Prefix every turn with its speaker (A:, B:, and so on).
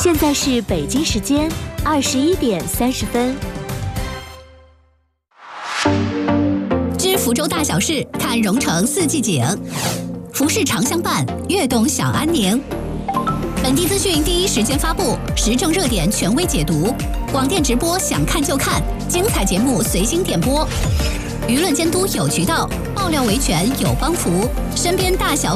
A: 现在是北京时间21:30。
B: 知福州大小事，看蓉城四季景。服饰常相伴，悦动享安宁。本地资讯第一时间发布，时政热点权威解读，广电直播想看就看，精彩节目随心点播。舆论监督有渠道，爆料维权有帮扶，身边大小